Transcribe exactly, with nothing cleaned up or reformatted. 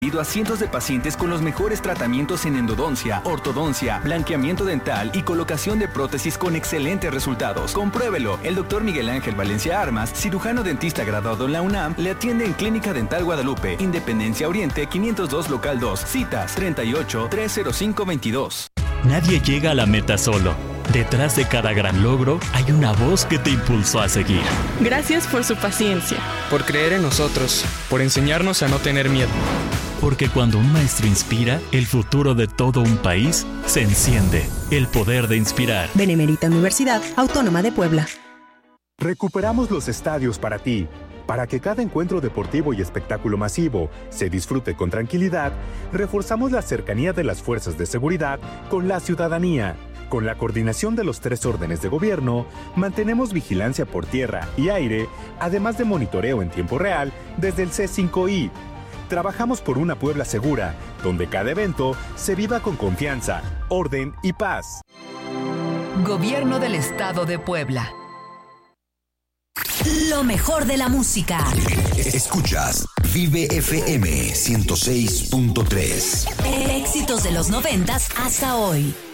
a cientos de pacientes con los mejores tratamientos en endodoncia, ortodoncia, blanqueamiento dental y colocación de prótesis con excelentes resultados. Compruébelo. El doctor Miguel Ángel Valencia Armas, cirujano dentista graduado en la UNAM, le atiende en Clínica Dental Guadalupe, Independencia Oriente quinientos dos Local dos. Citas treinta y ocho, trescientos cinco, veintidós. Nadie llega a la meta solo. Detrás de cada gran logro hay una voz que te impulsó a seguir. Gracias por su paciencia. Por creer en nosotros. Por enseñarnos a no tener miedo. Porque cuando un maestro inspira, el futuro de todo un país se enciende. El poder de inspirar. Benemérita Universidad Autónoma de Puebla. Recuperamos los estadios para ti. Para que cada encuentro deportivo y espectáculo masivo se disfrute con tranquilidad, reforzamos la cercanía de las fuerzas de seguridad con la ciudadanía. Con la coordinación de los tres órdenes de gobierno, mantenemos vigilancia por tierra y aire, además de monitoreo en tiempo real desde el C cinco I. Trabajamos por una Puebla segura, donde cada evento se viva con confianza, orden y paz. Gobierno del Estado de Puebla. Lo mejor de la música. Escuchas Vive F M ciento seis punto tres. Éxitos de los noventas hasta hoy.